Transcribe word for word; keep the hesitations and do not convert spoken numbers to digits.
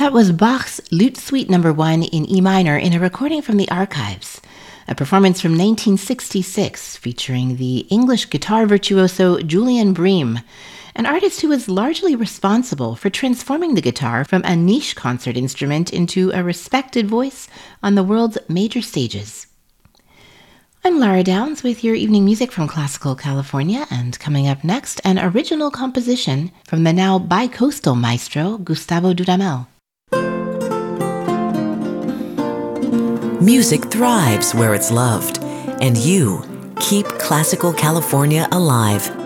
That was Bach's Lute Suite Number One in E minor in a recording from the archives, a performance from nineteen sixty-six featuring the English guitar virtuoso Julian Bream, an artist who was largely responsible for transforming the guitar from a niche concert instrument into a respected voice on the world's major stages. I'm Lara Downs with your evening music from Classical California, and coming up next, an original composition from the now bi-coastal maestro Gustavo Dudamel. Music thrives where it's loved, and you keep Classical California alive.